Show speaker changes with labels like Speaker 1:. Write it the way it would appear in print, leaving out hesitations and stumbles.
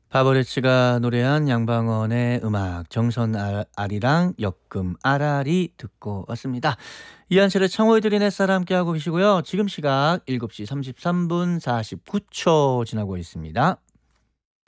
Speaker 1: 파버레치가 노래한 양방원의 음악 정선 아리랑 역금 아라리 듣고 왔습니다. 이한철의 청호의 들인 햇살 함께하고 계시고요. 지금 시각 7시 33분 49초 지나고 있습니다.